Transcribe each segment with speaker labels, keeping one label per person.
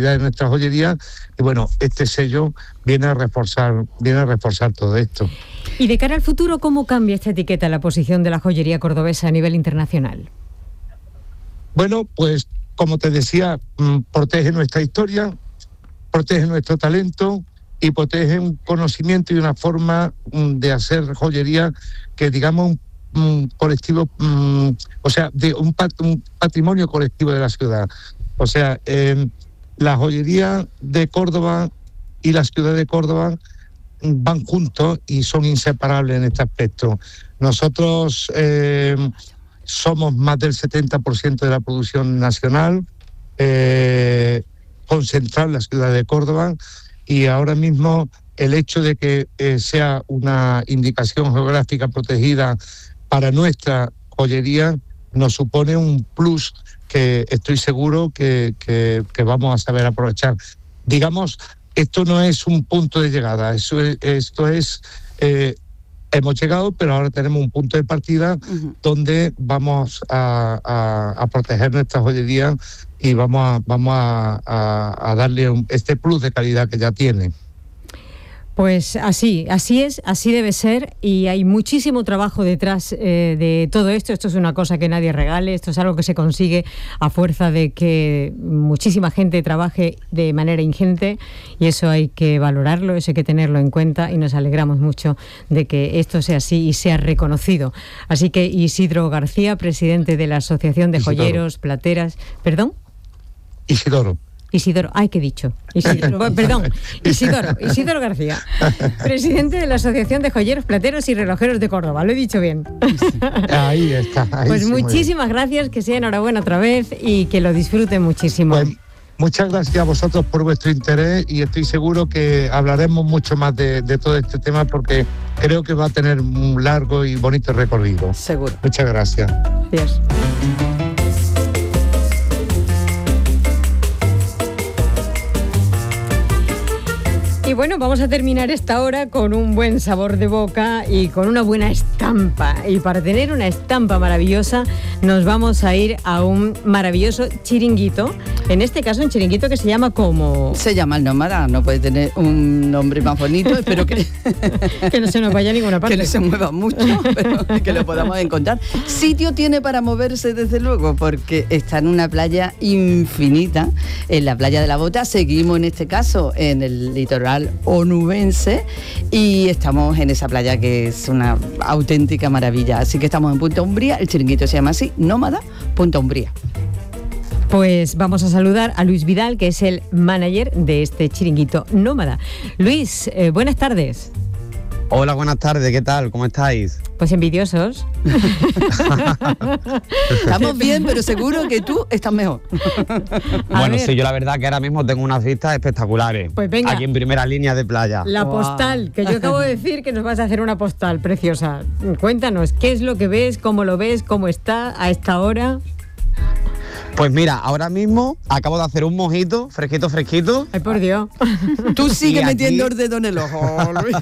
Speaker 1: calidad de nuestra joyería, y bueno, este sello viene a reforzar todo esto.
Speaker 2: Y de cara al futuro, ¿cómo cambia esta etiqueta la posición de la joyería cordobesa a nivel internacional?
Speaker 1: Bueno, pues como te decía, protege nuestra historia, protege nuestro talento y protege un conocimiento y una forma de hacer joyería que, digamos, un colectivo, o sea, de un patrimonio colectivo de la ciudad. O sea, la joyería de Córdoba y la ciudad de Córdoba van juntos y son inseparables en este aspecto. Nosotros somos más del 70% de la producción nacional, concentrada en la ciudad de Córdoba, y ahora mismo el hecho de que sea una indicación geográfica protegida para nuestra joyería nos supone un plus que estoy seguro que vamos a saber aprovechar. Digamos, esto no es un punto de llegada, esto es hemos llegado, pero ahora tenemos un punto de partida donde vamos a proteger nuestra joyería y vamos a darle este plus de calidad que ya tiene.
Speaker 2: Pues así es, así debe ser, y hay muchísimo trabajo detrás de todo esto. Esto es una cosa que nadie regale, esto es algo que se consigue a fuerza de que muchísima gente trabaje de manera ingente, y eso hay que valorarlo, eso hay que tenerlo en cuenta, y nos alegramos mucho de que esto sea así y sea reconocido. Así que Isidro García, presidente de la Asociación de Joyeros, Plateras... ¿Perdón? Isidoro, ay, ¿qué he dicho? Isidoro García, presidente de la Asociación de Joyeros, Plateros y Relojeros de Córdoba. ¿Lo he dicho bien?
Speaker 1: Ahí está.
Speaker 2: Pues sí, muchísimas gracias, que sea enhorabuena otra vez y que lo disfruten muchísimo.
Speaker 1: Pues, muchas gracias a vosotros por vuestro interés, y estoy seguro que hablaremos mucho más de todo este tema, porque creo que va a tener un largo y bonito recorrido.
Speaker 3: Seguro.
Speaker 1: Muchas gracias.
Speaker 2: Gracias. Y bueno, vamos a terminar esta hora con un buen sabor de boca y con una buena estampa. Y para tener una estampa maravillosa, nos vamos a ir a un maravilloso chiringuito. En este caso, un chiringuito que se llama ¿cómo?
Speaker 3: Se llama el Nómada, no puede tener un nombre más bonito. Espero que
Speaker 2: no se nos vaya a ninguna parte.
Speaker 3: Que no se mueva mucho, pero que lo podamos encontrar. Sitio tiene para moverse, desde luego, porque está en una playa infinita, en la playa de la Bota. Seguimos, en este caso, en el litoral onubense, y estamos en esa playa que es una auténtica maravilla. Así que estamos en Punta Umbría, el chiringuito se llama así, Nómada, Punta Umbría.
Speaker 2: Pues vamos a saludar a Luis Vidal, que es el manager de este chiringuito Nómada. Luis, buenas tardes.
Speaker 4: Hola, buenas tardes, ¿qué tal? ¿Cómo estáis?
Speaker 2: Pues envidiosos.
Speaker 3: Estamos bien, pero seguro que tú estás mejor.
Speaker 4: Bueno, sí, yo la verdad que ahora mismo tengo unas vistas espectaculares.
Speaker 2: Pues venga.
Speaker 4: Aquí en primera línea de playa.
Speaker 2: La postal, que yo acabo de decir que nos vas a hacer una postal preciosa. Cuéntanos, ¿qué es lo que ves? ¿Cómo está a esta hora?
Speaker 4: Pues mira, ahora mismo acabo de hacer un mojito, fresquito.
Speaker 2: Ay, por Dios.
Speaker 3: Tú sigues metiendo el dedo en el ojo, Luis.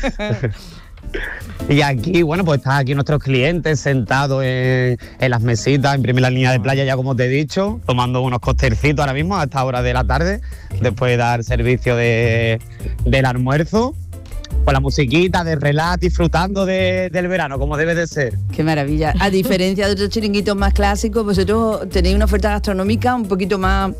Speaker 4: Y aquí, bueno, pues están aquí nuestros clientes sentados en las mesitas, en primera línea de playa, ya como te he dicho, tomando unos cóctelcitos ahora mismo a esta hora de la tarde, después de dar servicio del almuerzo. Con la musiquita de relax, disfrutando del verano, como debe de ser.
Speaker 3: Qué maravilla. A diferencia de otros chiringuitos más clásicos, vosotros tenéis una oferta gastronómica un poquito más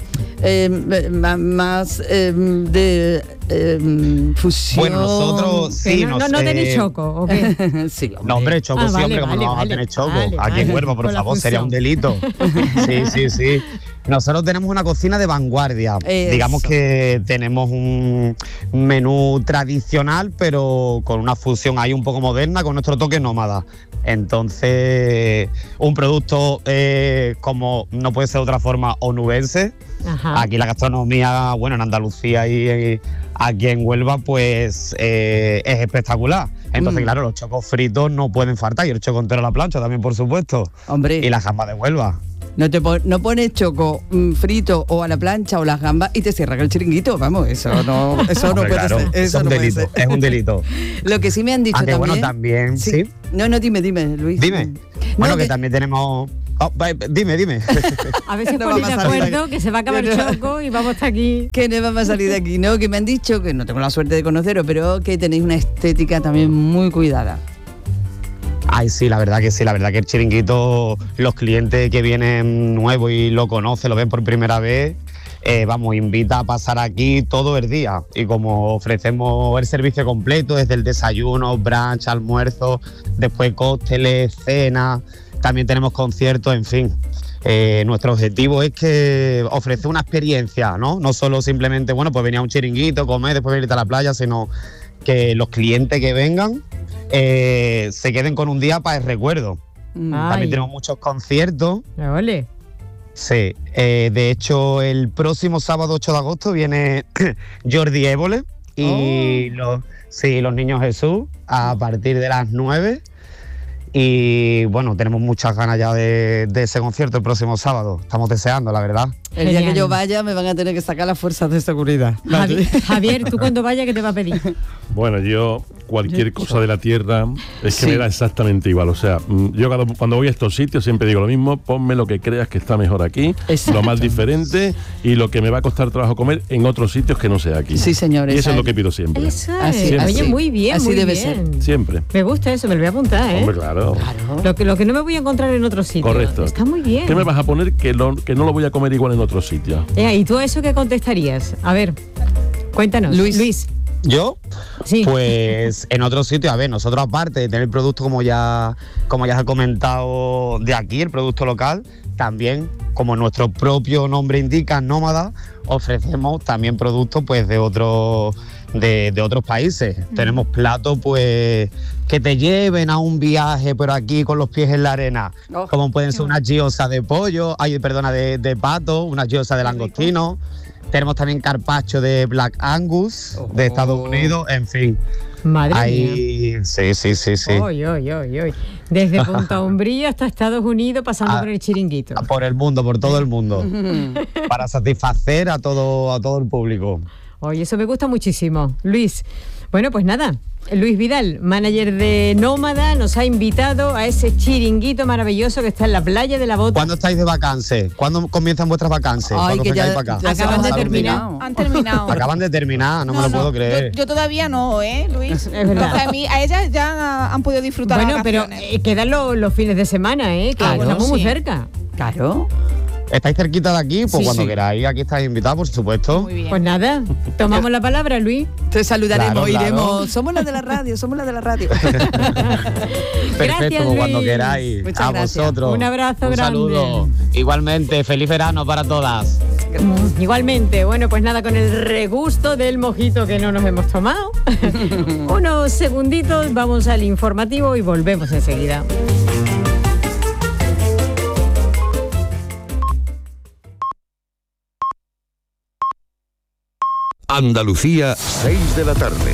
Speaker 3: de fusión.
Speaker 4: Bueno, nosotros sí.
Speaker 2: No tenéis choco, ¿o qué?
Speaker 3: Sí,
Speaker 4: no, hombre, choco siempre, como no vamos a tener choco. Aquí en Huelva, por favor, sería un delito. Sí. Nosotros tenemos una cocina de vanguardia.
Speaker 3: Eso.
Speaker 4: Digamos que tenemos un menú tradicional, pero con una fusión ahí un poco moderna, con nuestro toque nómada. Entonces, un producto como no puede ser de otra forma, onubense. Ajá. Aquí la gastronomía, bueno, en Andalucía y aquí en Huelva, pues es espectacular. Entonces, claro, los chocos fritos no pueden faltar, y el choco entero a la plancha también, por supuesto.
Speaker 3: Hombre.
Speaker 4: Y las gambas de Huelva.
Speaker 3: No pones choco frito o a la plancha o las gambas y te cierran el chiringuito. Vamos, eso no puede ser.
Speaker 4: Eso es un delito, es un delito.
Speaker 3: Lo que sí me han dicho
Speaker 4: aunque
Speaker 3: también...
Speaker 4: bueno, también, ¿sí?
Speaker 3: No, dime, Luis.
Speaker 4: Dime. Bueno, que también tenemos Dime.
Speaker 2: A ver si os
Speaker 3: No
Speaker 2: ponéis
Speaker 3: vamos
Speaker 2: de
Speaker 3: a salir
Speaker 2: acuerdo, que se va a acabar Choco y vamos hasta aquí.
Speaker 3: Que no vamos a salir de aquí, ¿no? Que me han dicho, que no tengo la suerte de conoceros, pero que tenéis una estética también muy cuidada.
Speaker 4: Ay, sí, la verdad que el chiringuito, los clientes que vienen nuevos y lo conocen, lo ven por primera vez, invita a pasar aquí todo el día. Y como ofrecemos el servicio completo, desde el desayuno, brunch, almuerzo, después cócteles, cena, también tenemos conciertos, en fin. Nuestro objetivo es que ofrece una experiencia, ¿no? No solo simplemente, pues venir a un chiringuito, comer, después venir a la playa, sino que los clientes que vengan se queden con un día para el recuerdo. También tenemos muchos conciertos.
Speaker 2: Ole.
Speaker 4: Sí, de hecho el próximo sábado 8 de agosto viene Jordi Évole y los Niños Jesús a partir de las 9. Y bueno, tenemos muchas ganas ya de ese concierto el próximo sábado. Estamos deseando, la verdad.
Speaker 3: El día que yo vaya me van a tener que sacar las fuerzas de seguridad.
Speaker 2: Javier, ¿tú cuando vayas qué te va a pedir?
Speaker 5: Bueno, yo cualquier cosa de la tierra es que me da exactamente igual. O sea, yo cuando voy a estos sitios siempre digo lo mismo: ponme lo que creas que está mejor aquí, lo más diferente y lo que me va a costar trabajo comer en otros sitios que no sea aquí.
Speaker 3: Sí, señores.
Speaker 5: Y eso es lo que pido siempre.
Speaker 2: Oye, muy bien,
Speaker 3: así
Speaker 2: muy
Speaker 3: debe
Speaker 2: bien.
Speaker 3: ser.
Speaker 5: Siempre.
Speaker 2: Me gusta eso, me lo voy a apuntar, ¿eh?
Speaker 5: Hombre, claro.
Speaker 2: Lo que no me voy a encontrar en otro sitio.
Speaker 5: Correcto.
Speaker 2: Está muy bien.
Speaker 5: ¿Qué me vas a poner que no lo voy a comer igual en otro sitio?
Speaker 2: ¿Y tú a eso qué contestarías? A ver, cuéntanos. Luis.
Speaker 4: ¿Yo?
Speaker 2: Sí.
Speaker 4: Pues en otro sitio, nosotros aparte de tener el producto como ya se ha comentado de aquí, el producto local, también, como nuestro propio nombre indica, Nómada, ofrecemos también productos pues de otros países. Tenemos platos pues que te lleven a un viaje por aquí con los pies en la arena, como pueden ser unas gyozas de pollo, de pato, unas gyozas de langostino. Tenemos también carpaccio de Black Angus de Estados Unidos, en fin.
Speaker 2: Madre mía.
Speaker 4: Sí.
Speaker 2: Oy. Desde Punta Umbría hasta Estados Unidos, pasando por el chiringuito.
Speaker 4: Por el mundo, por todo el mundo. Para satisfacer a todo el público.
Speaker 2: Oye, eso me gusta muchísimo. Luis, bueno, pues nada. Luis Vidal, manager de Nómada, nos ha invitado a ese chiringuito maravilloso que está en la playa de la Bota.
Speaker 4: ¿Cuándo estáis de vacances? ¿Cuándo comienzan vuestras vacances? ¿Cuándo
Speaker 3: que
Speaker 4: vengáis para acá?
Speaker 2: Acaban de terminar.
Speaker 6: Han terminado.
Speaker 4: Acaban de terminar, no me lo puedo creer.
Speaker 6: Yo todavía no, Luis?
Speaker 2: Es verdad.
Speaker 6: A ellas ya han podido disfrutar las vacaciones.
Speaker 2: Pero quedan los fines de semana, que estamos muy cerca.
Speaker 3: Claro.
Speaker 4: ¿Estáis cerquita de aquí? Pues
Speaker 3: Sí,
Speaker 4: cuando
Speaker 3: sí.
Speaker 4: queráis, aquí estáis invitados, por supuesto.
Speaker 6: Muy bien.
Speaker 2: Pues nada, tomamos la palabra, Luis.
Speaker 3: Te saludaremos,
Speaker 4: Claro.
Speaker 3: iremos. Somos las de la radio.
Speaker 4: Perfecto,
Speaker 2: Gracias,
Speaker 4: pues cuando
Speaker 2: Luis.
Speaker 4: queráis.
Speaker 3: Muchas
Speaker 4: a
Speaker 3: gracias.
Speaker 4: vosotros.
Speaker 2: Un abrazo
Speaker 4: Un
Speaker 2: grande.
Speaker 4: saludo. Igualmente, feliz verano para todas.
Speaker 2: Igualmente, bueno, pues nada, con el regusto del mojito que no nos hemos tomado. Unos segunditos, vamos al informativo y volvemos enseguida.
Speaker 7: Andalucía, 6 de la tarde.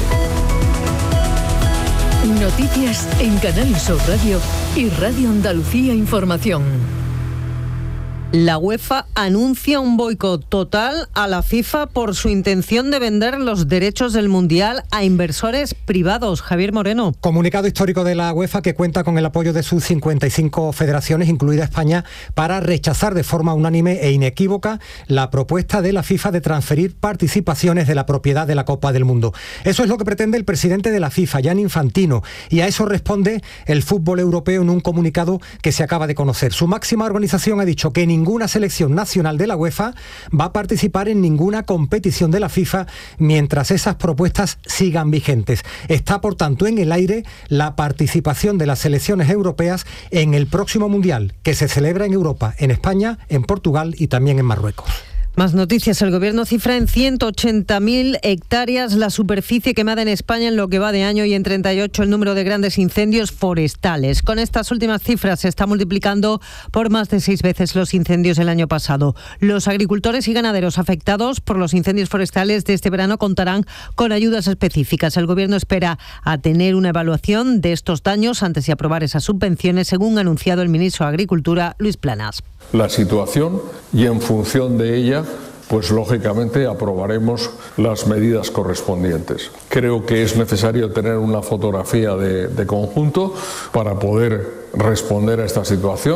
Speaker 8: Noticias en Canal Sur Radio y Radio Andalucía Información.
Speaker 9: La UEFA anuncia un boicot total a la FIFA por su intención de vender los derechos del Mundial a inversores privados. Javier Moreno.
Speaker 10: Comunicado histórico de la UEFA que cuenta con el apoyo de sus 55 federaciones, incluida España, para rechazar de forma unánime e inequívoca la propuesta de la FIFA de transferir participaciones de la propiedad de la Copa del Mundo. Eso es lo que pretende el presidente de la FIFA, Gianni Infantino, y a eso responde el fútbol europeo en un comunicado que se acaba de conocer. Su máxima organización ha dicho que ninguna selección nacional de la UEFA va a participar en ninguna competición de la FIFA mientras esas propuestas sigan vigentes. Está, por tanto, en el aire la participación de las selecciones europeas en el próximo Mundial, que se celebra en Europa, en España, en Portugal y también en Marruecos.
Speaker 9: Más noticias. El Gobierno cifra en 180.000 hectáreas la superficie quemada en España en lo que va de año y en 38 el número de grandes incendios forestales. Con estas últimas cifras se está multiplicando por más de 6 veces los incendios del año pasado. Los agricultores y ganaderos afectados por los incendios forestales de este verano contarán con ayudas específicas. El Gobierno espera a tener una evaluación de estos daños antes de aprobar esas subvenciones, según ha anunciado el ministro de Agricultura, Luis Planas.
Speaker 11: La situación y en función de ella, pues lógicamente aprobaremos las medidas correspondientes. Creo que es necesario tener una fotografía de conjunto para poder responder a esta situación.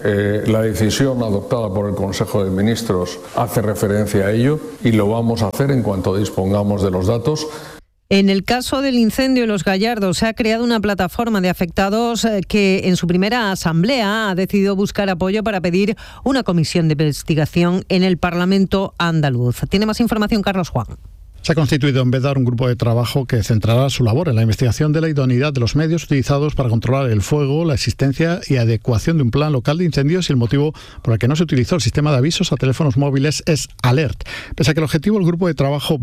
Speaker 11: La decisión adoptada por el Consejo de Ministros hace referencia a ello y lo vamos a hacer en cuanto dispongamos de los datos.
Speaker 9: En el caso del incendio en Los Gallardos, se ha creado una plataforma de afectados que en su primera asamblea ha decidido buscar apoyo para pedir una comisión de investigación en el Parlamento andaluz. Tiene más información Carlos Juan.
Speaker 12: Se ha constituido en Bédar un grupo de trabajo que centrará su labor en la investigación de la idoneidad de los medios utilizados para controlar el fuego, la existencia y adecuación de un plan local de incendios y el motivo por el que no se utilizó el sistema de avisos a teléfonos móviles es Alert. Pese a que el objetivo del grupo de trabajo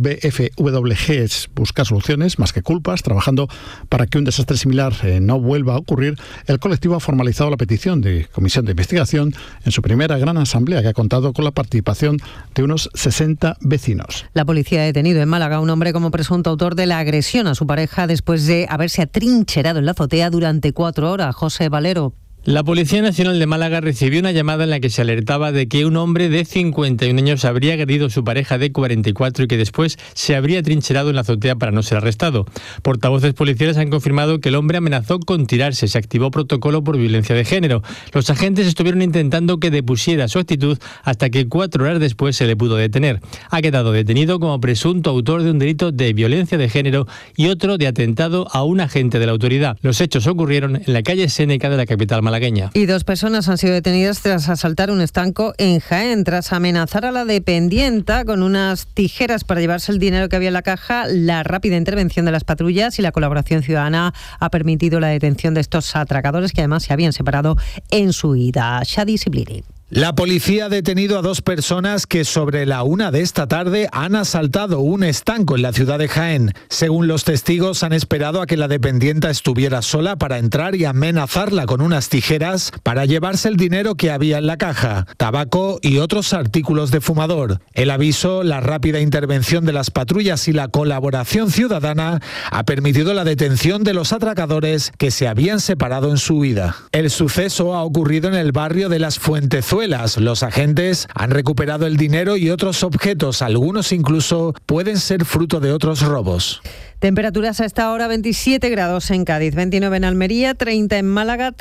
Speaker 12: BFWG es buscar soluciones más que culpas, trabajando para que un desastre similar no vuelva a ocurrir, el colectivo ha formalizado la petición de comisión de investigación en su primera gran asamblea, que ha contado con la participación de unos 60 vecinos.
Speaker 9: La policía ha detenido en Málaga un hombre como presunto autor de la agresión a su pareja después de haberse atrincherado en la azotea durante 4 horas. José Valero.
Speaker 13: La Policía Nacional de Málaga recibió una llamada en la que se alertaba de que un hombre de 51 años habría agredido a su pareja de 44 y que después se habría trincherado en la azotea para no ser arrestado. Portavoces policiales han confirmado que el hombre amenazó con tirarse. Se activó protocolo por violencia de género. Los agentes estuvieron intentando que depusiera su actitud hasta que 4 horas después se le pudo detener. Ha quedado detenido como presunto autor de un delito de violencia de género y otro de atentado a un agente de la autoridad. Los hechos ocurrieron en la calle Séneca de la capital malagueña.
Speaker 9: Y 2 personas han sido detenidas tras asaltar un estanco en Jaén. Tras amenazar a la dependienta con unas tijeras para llevarse el dinero que había en la caja, la rápida intervención de las patrullas y la colaboración ciudadana ha permitido la detención de estos atracadores que además se habían separado en su huida. Shadi Sibliri.
Speaker 14: La policía ha detenido a 2 personas que sobre la 1 de esta tarde han asaltado un estanco en la ciudad de Jaén. Según los testigos, han esperado a que la dependienta estuviera sola para entrar y amenazarla con unas tijeras para llevarse el dinero que había en la caja, tabaco y otros artículos de fumador. El aviso, la rápida intervención de las patrullas y la colaboración ciudadana ha permitido la detención de los atracadores que se habían separado en su huida. El suceso ha ocurrido en el barrio de Las Fuentezuelas. Los agentes han recuperado el dinero y otros objetos, algunos incluso pueden ser fruto de otros robos.
Speaker 9: Temperaturas a esta hora: 27 grados en Cádiz, 29 en Almería, 30 en Málaga,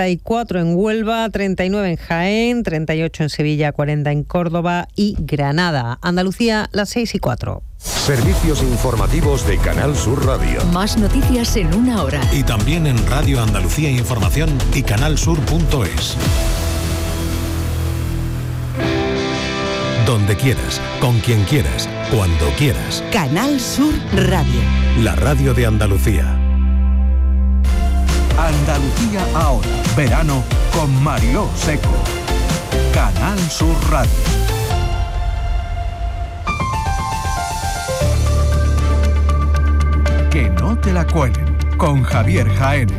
Speaker 9: 34 en Huelva, 39 en Jaén, 38 en Sevilla, 40 en Córdoba y Granada. Andalucía, las 6:04.
Speaker 7: Servicios informativos de Canal Sur Radio.
Speaker 8: Más noticias en 1 hora.
Speaker 15: Y también en Radio Andalucía Información y canalsur.es. Donde quieras, con quien quieras, cuando quieras.
Speaker 8: Canal Sur Radio.
Speaker 15: La radio de Andalucía.
Speaker 16: Andalucía ahora. Verano con Mariló Seco. Canal Sur Radio. Que no te la cuelen con Javier Jaénes.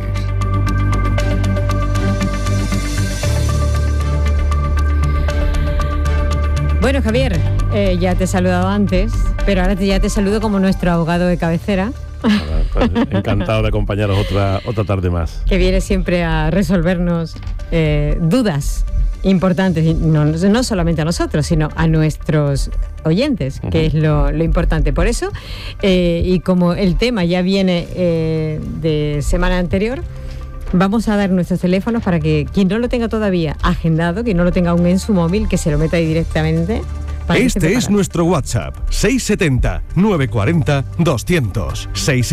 Speaker 2: Bueno, Javier, ya te he saludado antes, pero ahora ya te saludo como nuestro abogado de cabecera.
Speaker 5: Pues, encantado de acompañaros otra tarde más.
Speaker 2: Que viene siempre a resolvernos dudas importantes, y no solamente a nosotros, sino a nuestros oyentes, que es lo importante. Por eso, y como el tema ya viene de semana anterior, vamos a dar nuestros teléfonos para que quien no lo tenga todavía agendado, quien no lo tenga aún en su móvil, que se lo meta ahí directamente.
Speaker 16: Este es nuestro WhatsApp, 670-940-200.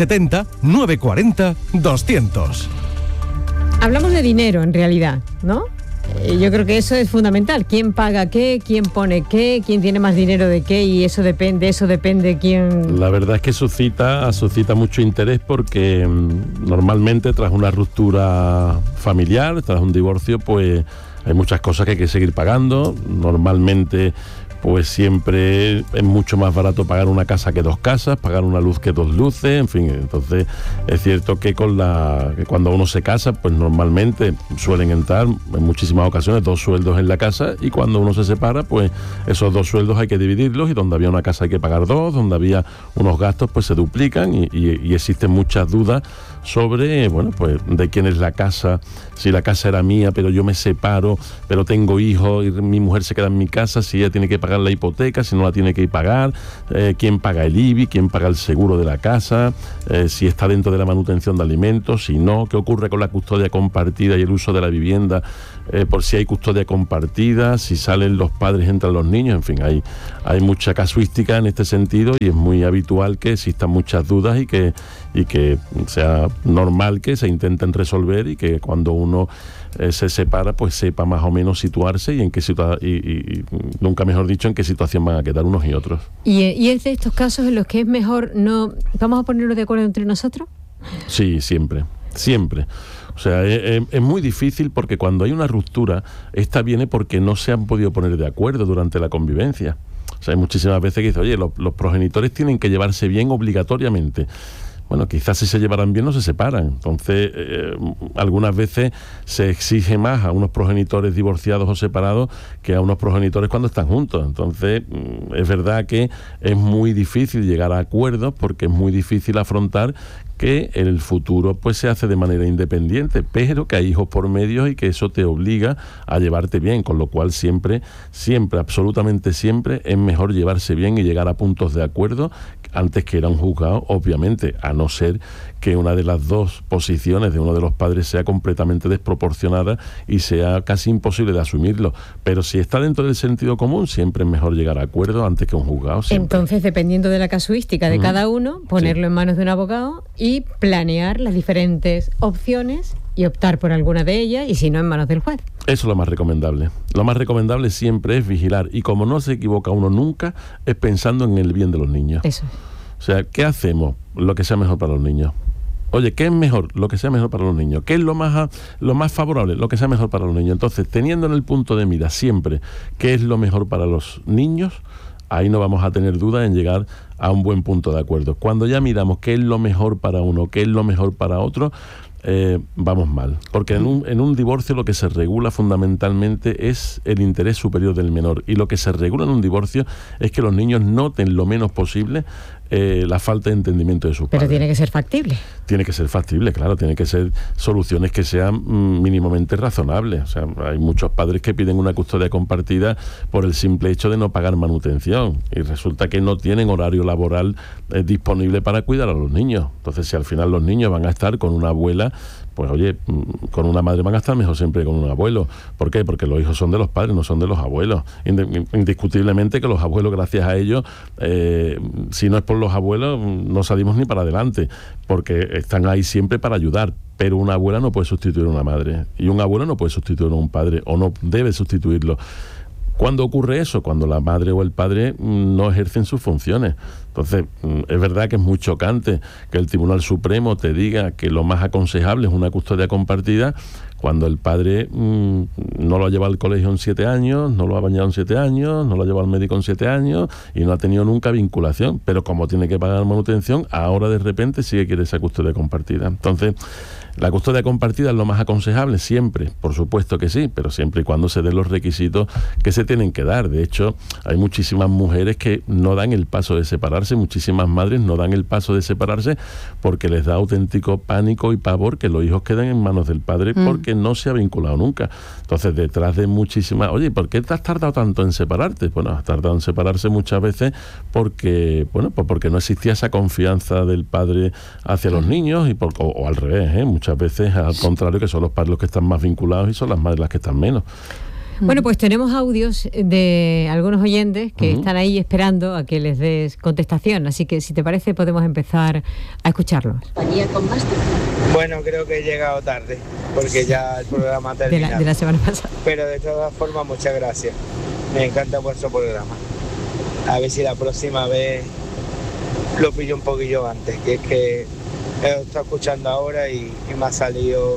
Speaker 16: 670-940-200.
Speaker 2: Hablamos de dinero en realidad, ¿no? Yo creo que eso es fundamental. ¿Quién paga qué? ¿Quién pone qué? ¿Quién tiene más dinero de qué? Y eso depende quién...
Speaker 5: La verdad es que suscita mucho interés porque normalmente tras una ruptura familiar, tras un divorcio, pues hay muchas cosas que hay que seguir pagando. Normalmente pues siempre es mucho más barato pagar una casa que 2 casas, pagar una luz que 2 luces, en fin. Entonces es cierto que que cuando uno se casa, pues normalmente suelen entrar en muchísimas ocasiones 2 sueldos en la casa, y cuando uno se separa, pues esos 2 sueldos hay que dividirlos, y donde había una casa hay que pagar 2, donde había unos gastos pues se duplican, y existen muchas dudas sobre, bueno, pues de quién es la casa, si la casa era mía, pero yo me separo, pero tengo hijos y mi mujer se queda en mi casa, si ella tiene que pagar la hipoteca, si no la tiene que pagar, quién paga el IBI, quién paga el seguro de la casa, si está dentro de la manutención de alimentos, si no, qué ocurre con la custodia compartida y el uso de la vivienda por si hay custodia compartida, si salen los padres, entran los niños, en fin, hay mucha casuística en este sentido y es muy habitual que existan muchas dudas y que sea normal que se intenten resolver y que cuando uno se separa, pues sepa más o menos situarse y en qué y nunca mejor dicho, en qué situación van a quedar unos y otros.
Speaker 2: ¿Y es de estos casos en los que es mejor no... ¿Vamos a ponernos de acuerdo entre nosotros?
Speaker 5: Sí, siempre. O sea, es muy difícil porque cuando hay una ruptura, esta viene porque no se han podido poner de acuerdo durante la convivencia. O sea, hay muchísimas veces que dicen, oye, los progenitores tienen que llevarse bien obligatoriamente. Bueno, quizás si se llevaran bien no se separan. Entonces, algunas veces se exige más a unos progenitores divorciados o separados que a unos progenitores cuando están juntos. Entonces, es verdad que es muy difícil llegar a acuerdos porque es muy difícil afrontar que el futuro pues se hace de manera independiente, pero que hay hijos por medio y que eso te obliga a llevarte bien, con lo cual siempre, absolutamente siempre es mejor llevarse bien y llegar a puntos de acuerdo antes que ir a un juzgado, obviamente, a no ser que una de las dos posiciones de uno de los padres sea completamente desproporcionada y sea casi imposible de asumirlo. Pero si está dentro del sentido común, siempre es mejor llegar a acuerdo antes que a un juzgado. Siempre.
Speaker 2: Entonces, dependiendo de la casuística de cada uno, ponerlo en manos de un abogado y planear las diferentes opciones y optar por alguna de ellas, y si no, en manos del juez.
Speaker 5: Eso es lo más recomendable. Lo más recomendable siempre es vigilar, y como no se equivoca uno nunca, es pensando en el bien de los niños.
Speaker 2: Eso.
Speaker 5: O sea, ¿qué hacemos? Lo que sea mejor para los niños. Oye, ¿qué es mejor? Lo que sea mejor para los niños. ¿Qué es lo más favorable? Lo que sea mejor para los niños. Entonces, teniendo en el punto de mira siempre qué es lo mejor para los niños, ahí no vamos a tener duda en llegar a un buen punto de acuerdo. Cuando ya miramos qué es lo mejor para uno, qué es lo mejor para otro, vamos mal. Porque en un divorcio lo que se regula fundamentalmente es el interés superior del menor. Y lo que se regula en un divorcio es que los niños noten lo menos posible la falta de entendimiento de sus padres.
Speaker 2: Pero tiene que ser factible.
Speaker 5: Tiene que ser factible, claro. Tiene que ser soluciones que sean mínimamente razonables. O sea, hay muchos padres que piden una custodia compartida por el simple hecho de no pagar manutención. Y resulta que no tienen horario laboral disponible para cuidar a los niños. Entonces, si al final los niños van a estar con una abuela, pues oye, con una madre van a estar mejor siempre que con un abuelo. ¿Por qué? Porque los hijos son de los padres, no son de los abuelos. Indiscutiblemente que los abuelos, gracias a ellos, si no es por los abuelos, no salimos ni para adelante, porque están ahí siempre para ayudar. Pero una abuela no puede sustituir a una madre, y un abuelo no puede sustituir a un padre, o no debe sustituirlo. ¿Cuándo ocurre eso? Cuando la madre o el padre no ejercen sus funciones. Entonces, es verdad que es muy chocante que el Tribunal Supremo te diga que lo más aconsejable es una custodia compartida cuando el padre no lo ha llevado al colegio en 7 años, no lo ha bañado en 7 años, no lo ha llevado al médico en 7 años y no ha tenido nunca vinculación. Pero como tiene que pagar manutención, ahora de repente sí que quiere esa custodia compartida. Entonces, la custodia compartida es lo más aconsejable siempre, por supuesto que sí, pero siempre y cuando se den los requisitos que se tienen que dar. De hecho, hay muchísimas mujeres que no dan el paso de separarse, muchísimas madres no dan el paso de separarse porque les da auténtico pánico y pavor que los hijos queden en manos del padre porque no se ha vinculado nunca. Entonces, detrás de muchísimas... Oye, ¿por qué te has tardado tanto en separarte? Bueno, has tardado en separarse muchas veces porque no existía esa confianza del padre hacia los niños o al revés, muchas veces al contrario, que son los padres los que están más vinculados y son las madres las que están menos.
Speaker 2: Bueno, pues tenemos audios de algunos oyentes que están ahí esperando a que les des contestación, así que si te parece podemos empezar a escucharlos.
Speaker 17: Bueno, creo que he llegado tarde porque ya el programa ha terminado.
Speaker 2: De la semana pasada.
Speaker 17: Pero de todas formas, muchas gracias. Me encanta vuestro programa. A ver si la próxima vez lo pillo un poquillo antes, que es que he estado escuchando ahora y me ha salido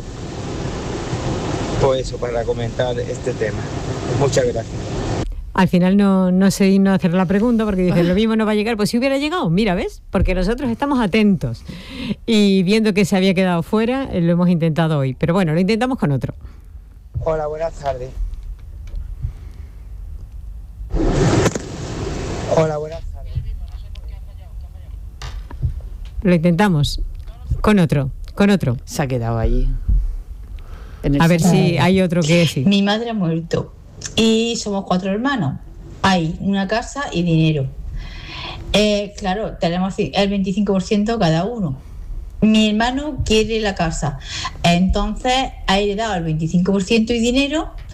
Speaker 17: pues eso para comentar este tema. Muchas gracias.
Speaker 2: Al final no se dignó a hacer la pregunta porque dice, lo mismo no va a llegar. Pues si hubiera llegado, mira, ¿ves? Porque nosotros estamos atentos y viendo que se había quedado fuera, lo hemos intentado hoy. Pero bueno, lo intentamos con otro.
Speaker 17: Hola, buenas tardes. Hola, buenas tardes.
Speaker 2: Lo intentamos con otro.
Speaker 3: Se ha quedado allí.
Speaker 2: A ver si hay otro que sí.
Speaker 18: Mi madre ha muerto y somos 4 hermanos. Hay una casa y dinero. Claro, tenemos el 25% cada uno. Mi hermano quiere la casa, entonces ha heredado el 25% y dinero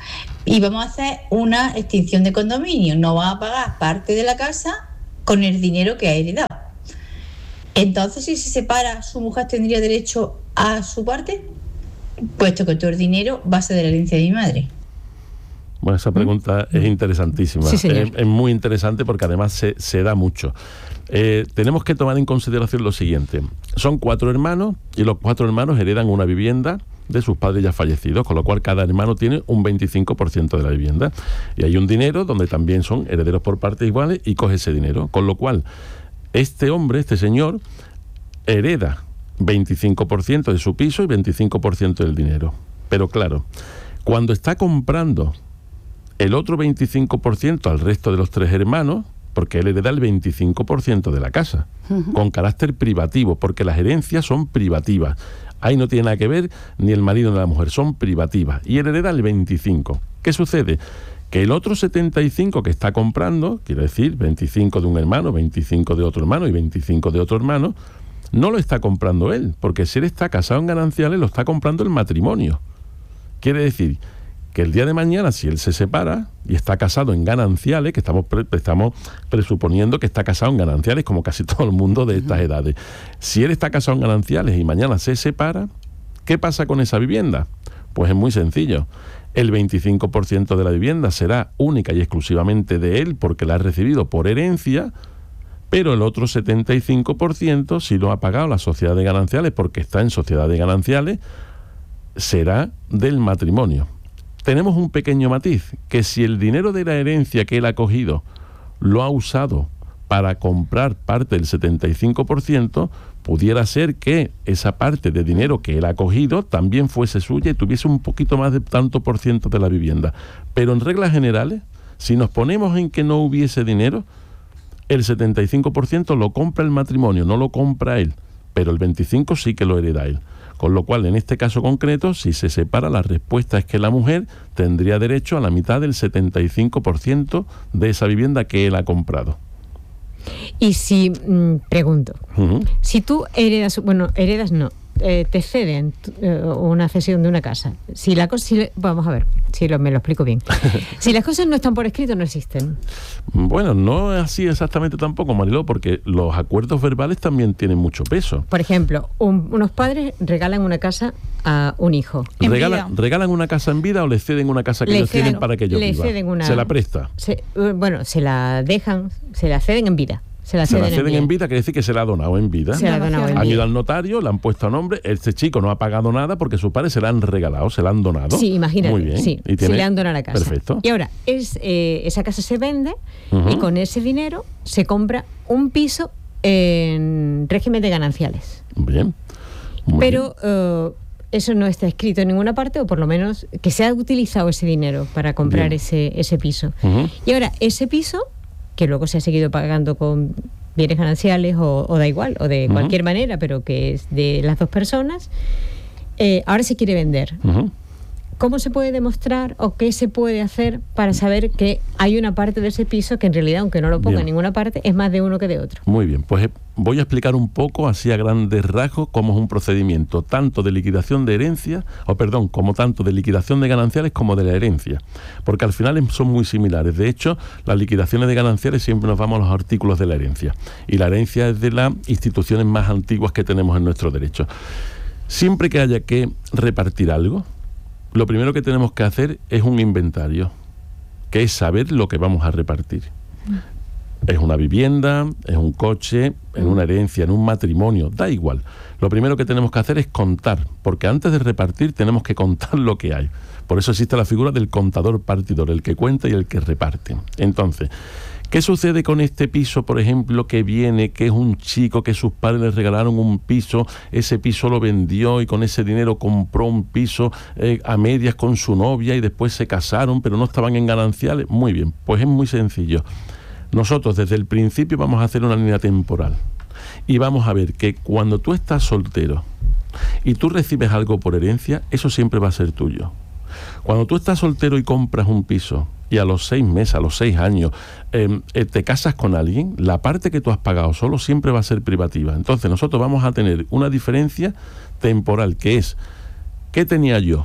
Speaker 18: y vamos a hacer una extinción de condominio. No va a pagar parte de la casa con el dinero que ha heredado. Entonces, si se separa, ¿su mujer tendría derecho a su parte? Puesto que todo el dinero va a ser de la herencia de mi madre.
Speaker 5: Bueno, esa pregunta es interesantísima.
Speaker 2: Sí,
Speaker 5: es muy interesante porque además se da mucho. Tenemos que tomar en consideración lo siguiente. Son 4 hermanos y los 4 hermanos heredan una vivienda de sus padres ya fallecidos, con lo cual cada hermano tiene un 25% de la vivienda. Y hay un dinero donde también son herederos por partes iguales y coge ese dinero. Con lo cual, este hombre, este señor, hereda 25% de su piso y 25% del dinero. Pero claro, cuando está comprando el otro 25% al resto de los 3 hermanos, porque él hereda el 25% de la casa, con carácter privativo, porque las herencias son privativas. Ahí no tiene nada que ver ni el marido ni la mujer, son privativas. Y él hereda el 25%. ¿Qué sucede? Que el otro 75% que está comprando, quiero decir, 25 de un hermano, 25 de otro hermano y 25 de otro hermano, no lo está comprando él, porque si él está casado en gananciales, lo está comprando el matrimonio. Quiere decir que el día de mañana, si él se separa y está casado en gananciales, que estamos presuponiendo que está casado en gananciales, como casi todo el mundo de estas edades, si él está casado en gananciales y mañana se separa, ¿qué pasa con esa vivienda? Pues es muy sencillo. El 25% de la vivienda será única y exclusivamente de él porque la ha recibido por herencia, pero el otro 75%, si lo ha pagado la sociedad de gananciales porque está en sociedad de gananciales, será del matrimonio. Tenemos un pequeño matiz, que si el dinero de la herencia que él ha cogido lo ha usado para comprar parte del 75%, pudiera ser que esa parte de dinero que él ha cogido también fuese suya y tuviese un poquito más de tanto por ciento de la vivienda. Pero en reglas generales, si nos ponemos en que no hubiese dinero, el 75% lo compra el matrimonio, no lo compra él, pero el 25% sí que lo hereda él. Con lo cual, en este caso concreto, si se separa, la respuesta es que la mujer tendría derecho a la mitad del 75% de esa vivienda que él ha comprado.
Speaker 2: Y si, pregunto, si tú heredas no, te ceden una cesión de una casa, si la cosa, vamos a ver, me lo explico bien. Si las cosas no están por escrito, no existen.
Speaker 5: Bueno, no es así exactamente tampoco, Mariló, porque los acuerdos verbales también tienen mucho peso.
Speaker 2: Por ejemplo, unos padres regalan una casa a un hijo.
Speaker 5: ¿Regalan una casa en vida o le ceden una casa que ellos tienen para que ellos vivan? ¿Se la presta?
Speaker 2: Se la dejan, se la ceden en vida. Se la ceden
Speaker 5: en vida, quiere decir que se la ha donado en vida. Han ido al notario, le han puesto a nombre. Este chico no ha pagado nada porque sus padres se la han regalado, se la han donado.
Speaker 2: Sí, imagínate.
Speaker 5: Muy bien.
Speaker 2: Sí, se le han donado la casa.
Speaker 5: Perfecto.
Speaker 2: Y ahora, esa casa se vende y con ese dinero se compra un piso en régimen de gananciales.
Speaker 5: Bien.
Speaker 2: Pero eso no está escrito en ninguna parte, o por lo menos que se ha utilizado ese dinero para comprar ese piso. Y ahora, ese piso, que luego se ha seguido pagando con bienes gananciales o da igual, o de cualquier manera, pero que es de las dos personas, ahora se quiere vender. ¿Cómo se puede demostrar o qué se puede hacer para saber que hay una parte de ese piso que en realidad, aunque no lo ponga en ninguna parte, es más de uno que de otro?
Speaker 5: Muy bien, pues voy a explicar un poco, así a grandes rasgos, cómo es un procedimiento tanto de liquidación de herencia, como tanto de liquidación de gananciales como de la herencia, porque al final son muy similares. De hecho, las liquidaciones de gananciales siempre nos vamos a los artículos de la herencia, y la herencia es de las instituciones más antiguas que tenemos en nuestro derecho. Siempre que haya que repartir algo, lo primero que tenemos que hacer es un inventario, que es saber lo que vamos a repartir. Es una vivienda, es un coche, es una herencia, en un matrimonio, da igual. Lo primero que tenemos que hacer es contar, porque antes de repartir tenemos que contar lo que hay. Por eso existe la figura del contador partidor, el que cuenta y el que reparte. Entonces, ¿qué sucede con este piso, por ejemplo, que viene, que es un chico que sus padres le regalaron un piso, ese piso lo vendió y con ese dinero compró un piso a medias con su novia y después se casaron, pero no estaban en gananciales? Muy bien, pues es muy sencillo. Nosotros desde el principio vamos a hacer una línea temporal y vamos a ver que cuando tú estás soltero y tú recibes algo por herencia, eso siempre va a ser tuyo. Cuando tú estás soltero y compras un piso y a los 6 meses, a los 6 años, te casas con alguien, la parte que tú has pagado solo siempre va a ser privativa. Entonces nosotros vamos a tener una diferencia temporal, que es, ¿qué tenía yo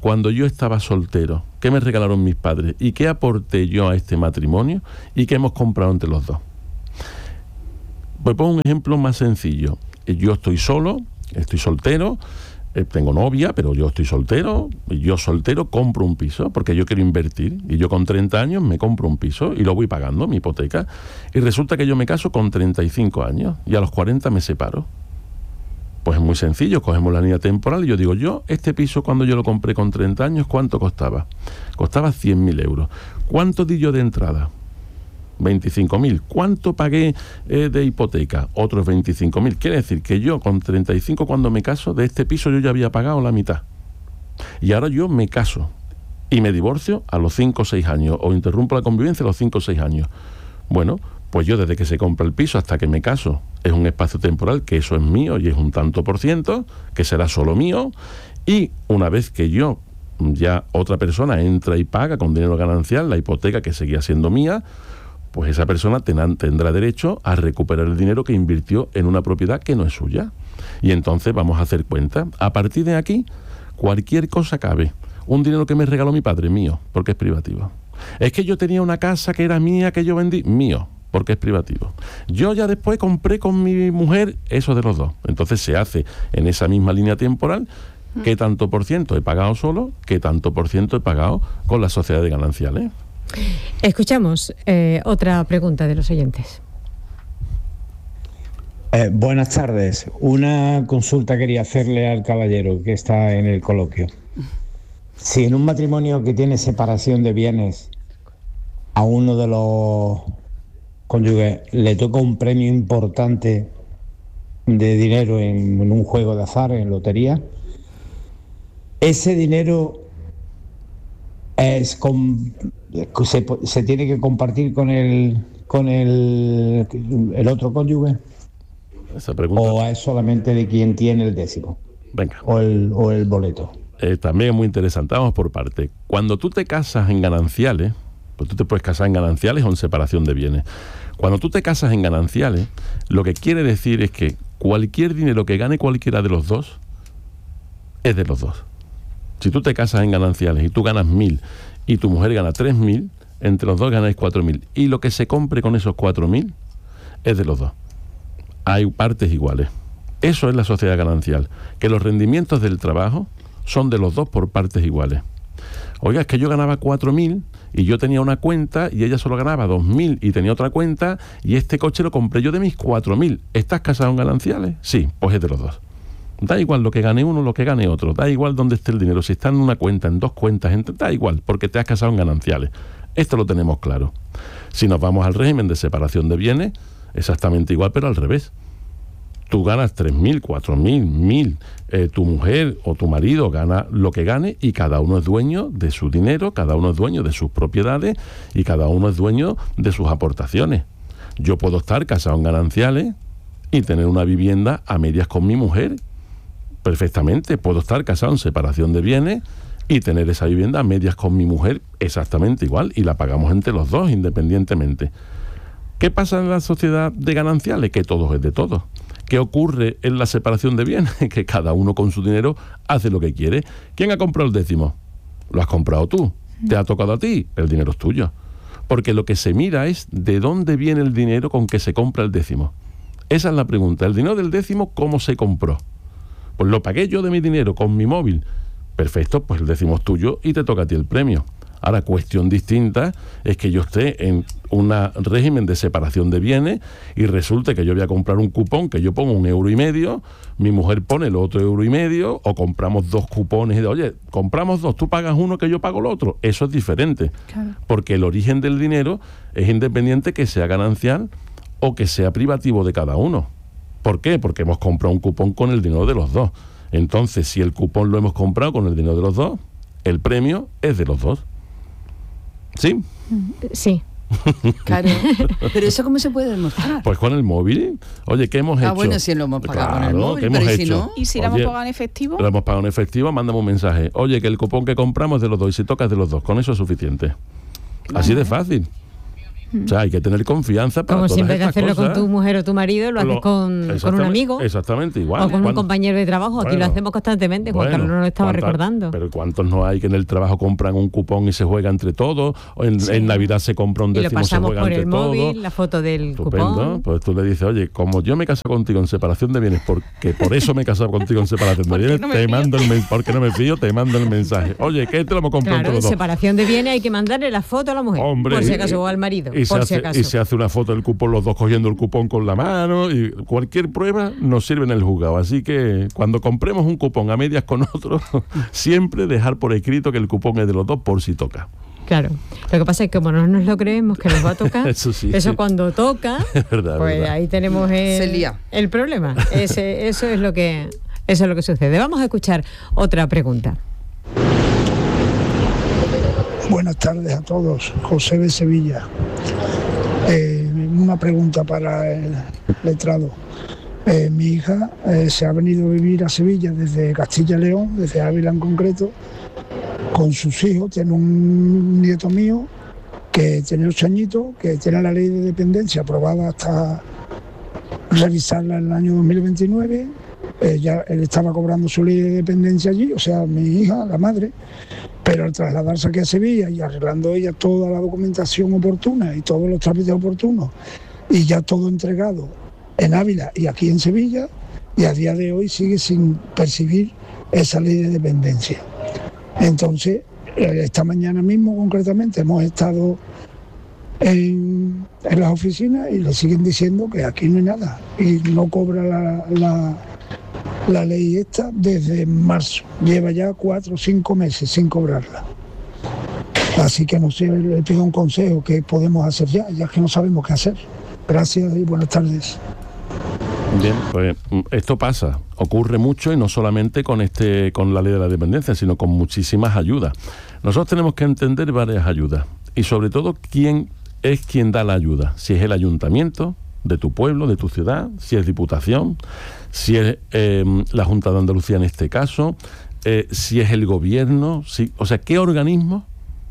Speaker 5: cuando yo estaba soltero, qué me regalaron mis padres y qué aporté yo a este matrimonio y qué hemos comprado entre los dos. Pues pongo un ejemplo más sencillo. Yo estoy solo, estoy soltero, tengo novia, pero yo estoy soltero, y yo soltero compro un piso porque yo quiero invertir, y yo con 30 años me compro un piso y lo voy pagando, mi hipoteca, y resulta que yo me caso con 35 años y a los 40 me separo. Pues es muy sencillo, cogemos la línea temporal y yo digo, este piso cuando yo lo compré con 30 años, ¿cuánto costaba? Costaba 100.000 euros. ¿Cuánto di yo de entrada? 25.000. ¿Cuánto pagué de hipoteca? Otros 25.000. Quiere decir que yo con 35 cuando me caso, de este piso yo ya había pagado la mitad. Y ahora yo me caso y me divorcio a los 5 o 6 años, o interrumpo la convivencia a los 5 o 6 años. Bueno, pues yo desde que se compra el piso hasta que me caso, es un espacio temporal que eso es mío y es un tanto por ciento, que será solo mío, y una vez que yo, ya otra persona entra y paga con dinero ganancial la hipoteca que seguía siendo mía, pues esa persona tendrá derecho a recuperar el dinero que invirtió en una propiedad que no es suya. Y entonces vamos a hacer cuenta. A partir de aquí, cualquier cosa cabe. Un dinero que me regaló mi padre, mío, porque es privativo. Es que yo tenía una casa que era mía, que yo vendí, mío, porque es privativo. Yo ya después compré con mi mujer, eso de los dos. Entonces se hace en esa misma línea temporal, qué tanto por ciento he pagado solo, qué tanto por ciento he pagado con la sociedad de gananciales.
Speaker 2: Escuchamos otra pregunta de los oyentes.
Speaker 19: Buenas tardes. Una consulta quería hacerle al caballero que está en el coloquio. Si en un matrimonio que tiene separación de bienes a uno de los cónyuges le toca un premio importante de dinero en un juego de azar, en lotería, ese dinero se tiene que compartir con el otro cónyuge.
Speaker 5: Esa pregunta.
Speaker 19: ¿O es solamente de quien tiene el décimo?
Speaker 5: Venga.
Speaker 19: O el boleto.
Speaker 5: También es muy interesante. Vamos por parte. Cuando tú te casas en gananciales, pues tú te puedes casar en gananciales o en separación de bienes. Cuando tú te casas en gananciales, lo que quiere decir es que cualquier dinero que gane cualquiera de los dos es de los dos. Si tú te casas en gananciales y tú ganas 1.000 y tu mujer gana 3.000, entre los dos ganáis 4.000. Y lo que se compre con esos 4.000 es de los dos. Hay partes iguales. Eso es la sociedad ganancial, que los rendimientos del trabajo son de los dos por partes iguales. Oiga, es que yo ganaba 4.000 y yo tenía una cuenta y ella solo ganaba 2.000 y tenía otra cuenta y este coche lo compré yo de mis 4.000. ¿Estás casado en gananciales? Sí, pues es de los dos. Da igual lo que gane uno, lo que gane otro. Da igual dónde esté el dinero. Si está en una cuenta, en dos cuentas, da igual, porque te has casado en gananciales. Esto lo tenemos claro. Si nos vamos al régimen de separación de bienes, exactamente igual, pero al revés. Tú ganas 3.000, 4.000, 1.000. Tu mujer o tu marido gana lo que gane y cada uno es dueño de su dinero, cada uno es dueño de sus propiedades y cada uno es dueño de sus aportaciones. Yo puedo estar casado en gananciales y tener una vivienda a medias con mi mujer. Perfectamente, puedo estar casado en separación de bienes y tener esa vivienda a medias con mi mujer exactamente igual y la pagamos entre los dos independientemente. ¿Qué pasa en la sociedad de gananciales? Que todo es de todos. ¿Qué ocurre en la separación de bienes? Que cada uno con su dinero hace lo que quiere. ¿Quién ha comprado el décimo? Lo has comprado tú. ¿Te ha tocado a ti? El dinero es tuyo. Porque lo que se mira es de dónde viene el dinero con que se compra el décimo. Esa es la pregunta. ¿El dinero del décimo cómo se compró? Pues lo pagué yo de mi dinero con mi móvil. Perfecto, pues el décimo es tuyo y te toca a ti el premio. Ahora, cuestión distinta es que yo esté en un régimen de separación de bienes y resulte que yo voy a comprar un cupón que yo pongo 1,5 €, mi mujer pone el otro 1,5 €, o compramos 2 cupones y de, oye, compramos 2, tú pagas uno que yo pago el otro. Eso es diferente. Claro. Porque el origen del dinero es independiente que sea ganancial o que sea privativo de cada uno. ¿Por qué? Porque hemos comprado un cupón con el dinero de los dos. Entonces, si el cupón lo hemos comprado con el dinero de los dos, el premio es de los dos. ¿Sí?
Speaker 2: Sí.
Speaker 3: Claro. ¿Pero eso cómo se puede demostrar?
Speaker 5: Pues con el móvil. Oye, ¿qué hemos hecho?
Speaker 3: Bueno, si lo hemos pagado con el móvil, pero ¿y si no?
Speaker 6: ¿Y si lo hemos pagado en efectivo?
Speaker 5: Lo hemos pagado en efectivo, mándame un mensaje. Oye, que el cupón que compramos es de los dos y si toca es de los dos. Con eso es suficiente. Así de fácil. O sea, hay que tener confianza para
Speaker 2: como
Speaker 5: todas
Speaker 2: siempre que
Speaker 5: estas
Speaker 2: hacerlo
Speaker 5: cosas.
Speaker 2: con tu mujer o tu marido, lo haces con un amigo.
Speaker 5: Exactamente, igual.
Speaker 2: O con un compañero de trabajo. Aquí lo hacemos constantemente. Juan Carlos nos lo estaba recordando.
Speaker 5: Pero ¿cuántos no hay que en el trabajo compran un cupón y se juega entre todos? O en Navidad se compra un décimo y se juega entre todos. Y lo pasamos por el móvil,
Speaker 2: la foto del
Speaker 5: Estupendo.
Speaker 2: cupón.
Speaker 5: Pues tú le dices, oye, como yo me he casado contigo en separación de bienes, porque por eso me he casado contigo en separación de bienes, porque no me fío, te mando el mensaje. Oye, ¿qué te lo hemos comprado entre los dos?
Speaker 2: Separación de bienes hay que mandarle la foto a la mujer.
Speaker 5: Hombre,
Speaker 2: por si acaso, o al marido.
Speaker 5: Y se hace una foto del cupón, los dos cogiendo el cupón con la mano, y cualquier prueba nos sirve en el juzgado. Así que cuando compremos un cupón a medias con otro, siempre dejar por escrito que el cupón es de los dos por si toca.
Speaker 2: Claro, lo que pasa es que como no nos lo creemos que nos va a tocar, eso cuando toca,
Speaker 5: verdad,
Speaker 2: pues
Speaker 5: verdad.
Speaker 2: Ahí tenemos el problema. Eso es lo que sucede. Vamos a escuchar otra pregunta.
Speaker 20: Buenas tardes a todos, José de Sevilla. Una pregunta para el letrado. Mi hija se ha venido a vivir a Sevilla desde Castilla y León, desde Ávila en concreto, con sus hijos. Tiene un nieto mío que tiene 8 añitos, que tiene la ley de dependencia aprobada hasta revisarla en el año 2029. Él estaba cobrando su ley de dependencia allí, o sea, mi hija, la madre, pero al trasladarse aquí a Sevilla y arreglando ella toda la documentación oportuna y todos los trámites oportunos y ya todo entregado en Ávila y aquí en Sevilla, y a día de hoy sigue sin percibir esa ley de dependencia. Entonces, esta mañana mismo concretamente hemos estado en las oficinas y le siguen diciendo que aquí no hay nada y no cobra la ley esta desde marzo. Lleva ya 4 o 5 meses sin cobrarla. Así que no sé, le pido un consejo, ¿qué podemos hacer ya que no sabemos qué hacer? Gracias y buenas tardes.
Speaker 5: Bien, pues esto pasa, ocurre mucho y no solamente con la ley de la dependencia, sino con muchísimas ayudas. Nosotros tenemos que entender varias ayudas y sobre todo quién da la ayuda, si es el ayuntamiento de tu pueblo, de tu ciudad, si es Diputación, si es la Junta de Andalucía en este caso, si es el gobierno, o sea, ¿qué organismo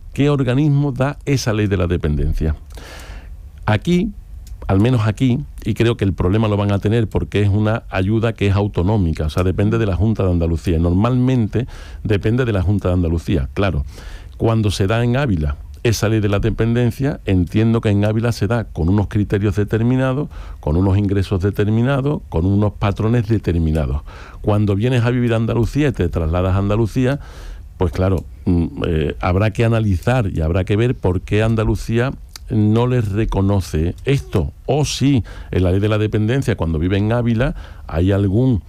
Speaker 5: da esa ley de la dependencia? Aquí, al menos aquí, y creo que el problema lo van a tener porque es una ayuda que es autonómica, o sea, depende de la Junta de Andalucía. Normalmente depende de la Junta de Andalucía, claro. Cuando se da en Ávila esa ley de la dependencia, entiendo que en Ávila se da con unos criterios determinados, con unos ingresos determinados, con unos patrones determinados. Cuando vienes a vivir a Andalucía y te trasladas a Andalucía, pues claro, habrá que analizar y habrá que ver por qué Andalucía no les reconoce esto, o si en la ley de la dependencia, cuando vive en Ávila, hay algún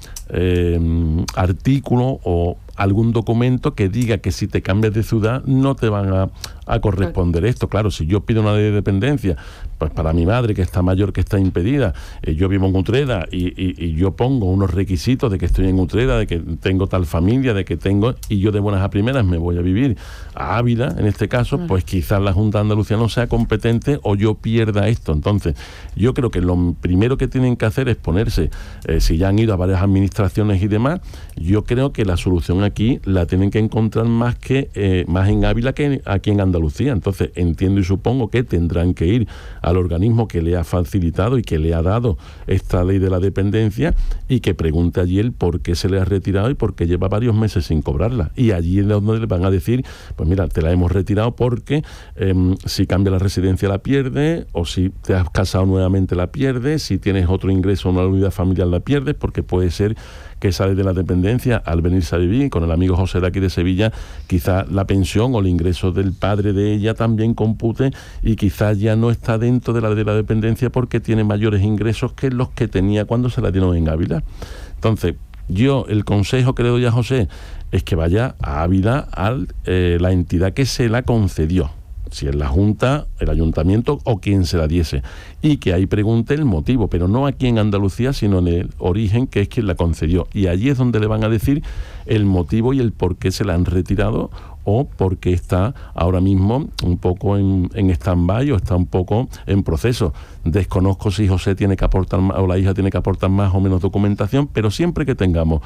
Speaker 5: artículo o algún documento que diga que si te cambias de ciudad no te van a corresponder esto. Claro, si yo pido una ley de dependencia, pues para mi madre que está mayor, que está impedida, yo vivo en Utrera y yo pongo unos requisitos de que estoy en Utrera, de que tengo tal familia, de que tengo, y yo de buenas a primeras me voy a vivir a Ávila, en este caso, pues quizás la Junta de Andalucía no sea competente o yo pierda esto. Entonces, yo creo que lo primero que tienen que hacer es ponerse, si ya han ido a varias administraciones y demás, yo creo que la solución aquí la tienen que encontrar más en Ávila que aquí en Andalucía. Entonces entiendo y supongo que tendrán que ir al organismo que le ha facilitado y que le ha dado esta ley de la dependencia y que pregunte allí el por qué se le ha retirado y por qué lleva varios meses sin cobrarla. Y allí es donde le van a decir, pues mira, te la hemos retirado porque si cambia la residencia la pierdes, o si te has casado nuevamente la pierdes, si tienes otro ingreso en una unidad familiar la pierdes, porque puede ser que sale de la dependencia al venirse a vivir. Con el amigo José de aquí de Sevilla, quizá la pensión o el ingreso del padre de ella también compute y quizás ya no está dentro de la dependencia porque tiene mayores ingresos que los que tenía cuando se la dieron en Ávila. Entonces, yo el consejo que le doy a José es que vaya a Ávila a la entidad que se la concedió, si es la Junta, el Ayuntamiento o quien se la diese, y que ahí pregunte el motivo, pero no aquí en Andalucía, sino en el origen, que es quien la concedió. Y allí es donde le van a decir el motivo y el por qué se la han retirado o por qué está ahora mismo un poco en stand-by o está un poco en proceso. Desconozco si José tiene que aportar más, o la hija tiene que aportar más o menos documentación, pero siempre que tengamos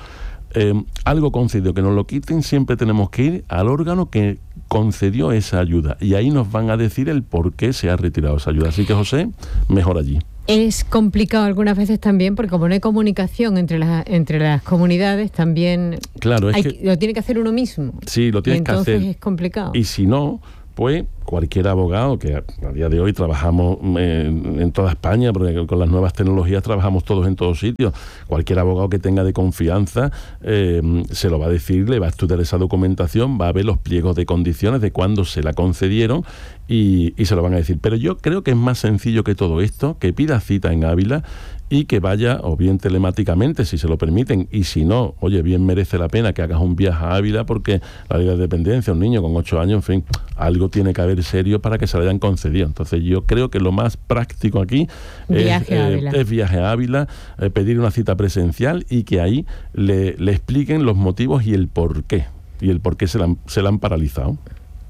Speaker 5: algo concedió, que nos lo quiten, siempre tenemos que ir al órgano que concedió esa ayuda y ahí nos van a decir el por qué se ha retirado esa ayuda. Así que, José, mejor allí.
Speaker 2: Es complicado algunas veces también, porque como no hay comunicación entre las comunidades, también
Speaker 5: claro,
Speaker 2: lo tiene que hacer uno mismo.
Speaker 5: Sí, lo tienes que hacer.
Speaker 2: Entonces es complicado.
Speaker 5: Y si no, pues cualquier abogado, que a día de hoy trabajamos en toda España, porque con las nuevas tecnologías trabajamos todos en todos sitios, cualquier abogado que tenga de confianza se lo va a decir, le va a estudiar esa documentación, va a ver los pliegos de condiciones de cuándo se la concedieron y se lo van a decir. Pero yo creo que es más sencillo que todo esto, que pida cita en Ávila y que vaya, o bien telemáticamente, si se lo permiten, y si no, oye, bien merece la pena que hagas un viaje a Ávila, porque la ley de dependencia, un niño con 8 años, en fin, algo tiene que haber serio para que se le hayan concedido. Entonces yo creo que lo más práctico aquí es viaje a Ávila, pedir una cita presencial y que ahí le expliquen los motivos y el por qué se la han paralizado.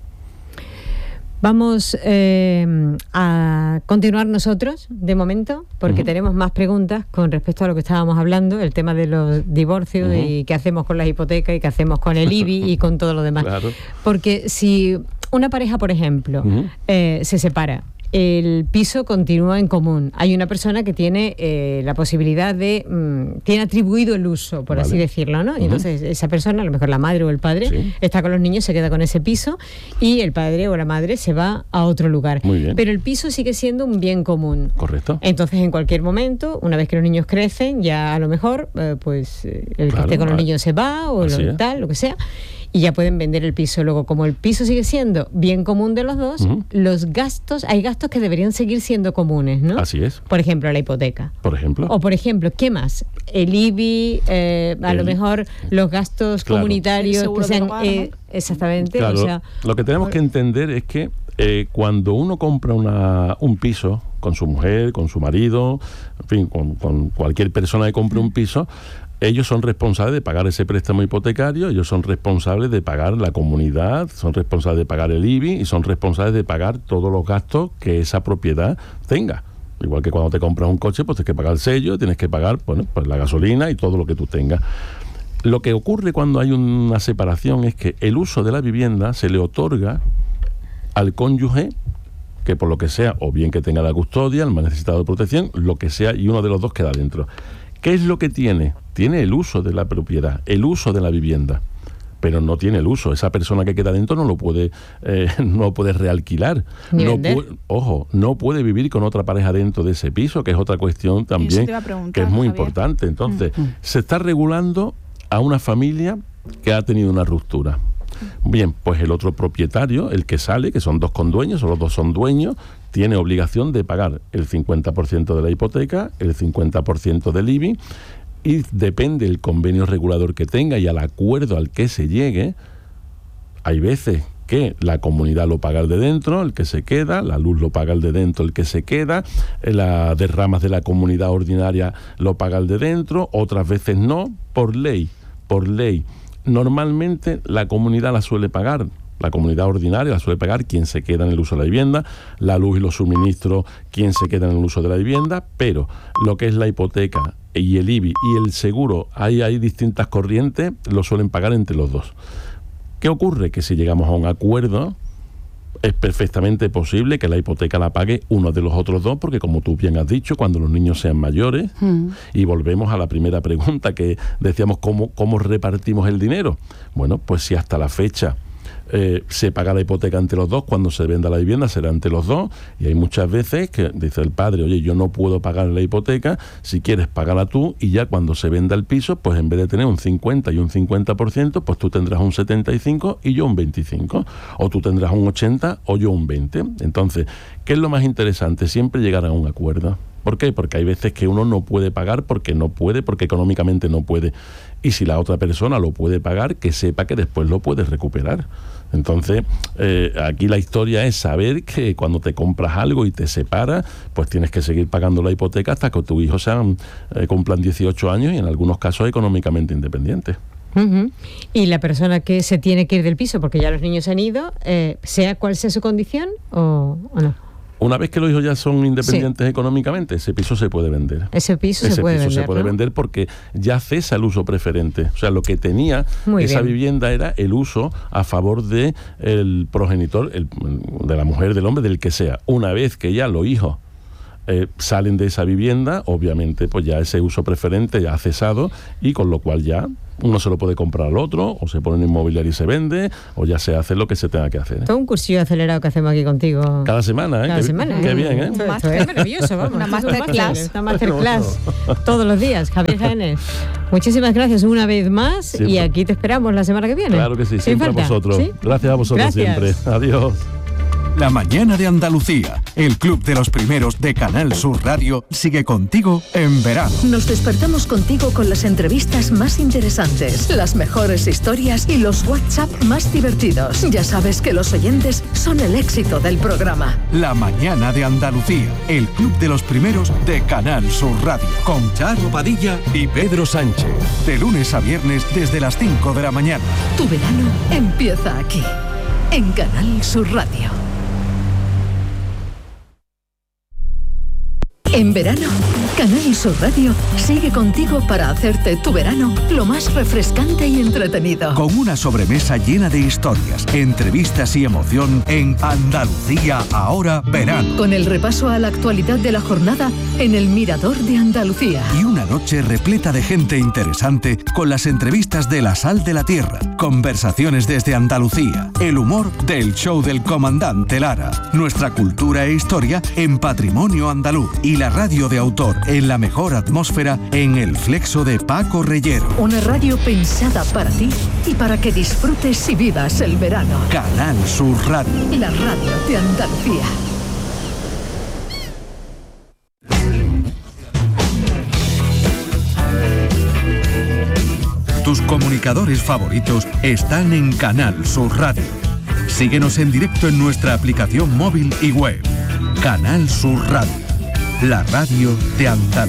Speaker 2: Vamos a continuar nosotros, de momento, porque tenemos más preguntas con respecto a lo que estábamos hablando, el tema de los divorcios y qué hacemos con las hipotecas y qué hacemos con el IBI y con todo lo demás. Claro. Porque si una pareja, por ejemplo, se separa, el piso continúa en común. Hay una persona que tiene la posibilidad de... tiene atribuido el uso, por así decirlo, ¿no? Y entonces esa persona, a lo mejor la madre o el padre, está con los niños, se queda con ese piso y el padre o la madre se va a otro lugar. Muy bien. Pero el piso sigue siendo un bien común.
Speaker 5: Correcto.
Speaker 2: Entonces, en cualquier momento, una vez que los niños crecen, ya a lo mejor, el que esté con los niños se va o lo que sea. Y ya pueden vender el piso. Luego, como el piso sigue siendo bien común de los dos, los gastos, hay gastos que deberían seguir siendo comunes, ¿no?
Speaker 5: Así es.
Speaker 2: Por ejemplo, la hipoteca.
Speaker 5: Por ejemplo.
Speaker 2: O, por ejemplo, ¿qué más? El IBI, a lo mejor los gastos comunitarios.
Speaker 6: El seguro del hogar, ¿no?
Speaker 2: Exactamente.
Speaker 5: Claro,
Speaker 2: o sea,
Speaker 5: lo que tenemos que entender es que cuando uno compra un piso con su mujer, con su marido, en fin, con cualquier persona que compre un piso, ellos son responsables de pagar ese préstamo hipotecario, ellos son responsables de pagar la comunidad, son responsables de pagar el IBI y son responsables de pagar todos los gastos que esa propiedad tenga. Igual que cuando te compras un coche, pues tienes que pagar el sello, tienes que pagar pues la gasolina y todo lo que tú tengas. Lo que ocurre cuando hay una separación es que el uso de la vivienda se le otorga al cónyuge que por lo que sea, o bien que tenga la custodia, el más necesitado de protección, lo que sea, y uno de los dos queda dentro. ¿Qué es lo que tiene? Tiene el uso de la propiedad, el uso de la vivienda, pero no tiene el uso. Esa persona que queda dentro no lo puede, no puede realquilar. No puede vivir con otra pareja dentro de ese piso, que es otra cuestión también que es muy importante. Entonces, se está regulando a una familia que ha tenido una ruptura. Bien, pues el otro propietario, el que sale, que son dos condueños, o los dos son dueños, tiene obligación de pagar el 50% de la hipoteca, el 50% del IBI, y depende del convenio regulador que tenga y al acuerdo al que se llegue. Hay veces que la comunidad lo paga el de dentro, el que se queda, la luz lo paga el de dentro, el que se queda, las derramas de la comunidad ordinaria lo paga el de dentro, otras veces no, por ley. Normalmente la comunidad la suele pagar, la comunidad ordinaria la suele pagar quien se queda en el uso de la vivienda, la luz y los suministros quien se queda en el uso de la vivienda, pero lo que es la hipoteca y el IBI y el seguro, hay distintas corrientes, lo suelen pagar entre los dos. ¿Qué ocurre? Que si llegamos a un acuerdo, es perfectamente posible que la hipoteca la pague uno de los otros dos, porque como tú bien has dicho, cuando los niños sean mayores, y volvemos a la primera pregunta que decíamos, ¿cómo repartimos el dinero? Bueno, pues si hasta la fecha se paga la hipoteca entre los dos, cuando se venda la vivienda será entre los dos, y hay muchas veces que dice el padre, oye, yo no puedo pagar la hipoteca, si quieres págala tú, y ya cuando se venda el piso, pues en vez de tener un 50 y un 50%, pues tú tendrás un 75 y yo un 25, o tú tendrás un 80 o yo un 20. Entonces, ¿qué es lo más interesante? Siempre llegar a un acuerdo. ¿Por qué? Porque hay veces que uno no puede pagar porque económicamente no puede. Y si la otra persona lo puede pagar, que sepa que después lo puede recuperar. Entonces, aquí la historia es saber que cuando te compras algo y te separas, pues tienes que seguir pagando la hipoteca hasta que tus hijos cumplan 18 años y en algunos casos económicamente independientes.
Speaker 2: Y la persona que se tiene que ir del piso porque ya los niños se han ido, sea cual sea su condición o no.
Speaker 5: Una vez que los hijos ya son independientes económicamente, ese piso se puede vender.
Speaker 2: Ese piso se puede
Speaker 5: vender porque ya cesa el uso preferente. O sea, lo que tenía esa vivienda era el uso a favor de el progenitor, de la mujer, del hombre, del que sea. Una vez que ya los hijos salen de esa vivienda, obviamente pues ya ese uso preferente ya ha cesado, y con lo cual ya uno se lo puede comprar al otro, o se pone en inmobiliario y se vende, o ya se hace lo que se tenga que hacer.
Speaker 2: Todo un cursillo acelerado que hacemos aquí contigo.
Speaker 5: Cada semana, ¿eh?
Speaker 2: Cada semana.
Speaker 5: Qué bien, ¿eh?
Speaker 2: Esto es maravilloso, vamos. Una masterclass todos los días. Javier Jaénes, muchísimas gracias una vez más, siempre. Y aquí te esperamos la semana que viene.
Speaker 5: Claro que sí, siempre a vosotros. ¿Sí? Gracias a vosotros siempre. Adiós.
Speaker 16: La mañana de Andalucía, el club de los primeros de Canal Sur Radio, sigue contigo en verano.
Speaker 8: Nos despertamos contigo con las entrevistas más interesantes, las mejores historias y los WhatsApp más divertidos. Ya sabes que los oyentes son el éxito del programa.
Speaker 16: La mañana de Andalucía, el club de los primeros de Canal Sur Radio, con Charo Padilla y Pedro Sánchez. De lunes a viernes desde las 5 de la mañana.
Speaker 8: Tu verano empieza aquí, en Canal Sur Radio. En verano, Canal Sur Radio sigue contigo para hacerte tu verano lo más refrescante y entretenido.
Speaker 16: Con una sobremesa llena de historias, entrevistas y emoción en Andalucía Ahora Verano.
Speaker 8: Con el repaso a la actualidad de la jornada en el Mirador de Andalucía.
Speaker 16: Y una noche repleta de gente interesante con las entrevistas de La Sal de la Tierra, conversaciones desde Andalucía, el humor del show del comandante Lara, nuestra cultura e historia en Patrimonio Andaluz y la radio de autor en la mejor atmósfera en el Flexo de Paco Reyero.
Speaker 8: Una radio pensada para ti y para que disfrutes y vivas el verano.
Speaker 16: Canal Sur Radio.
Speaker 8: La radio de Andalucía.
Speaker 16: Tus comunicadores favoritos están en Canal Sur Radio. Síguenos en directo en nuestra aplicación móvil y web. Canal Sur Radio. La radio de Andalucía.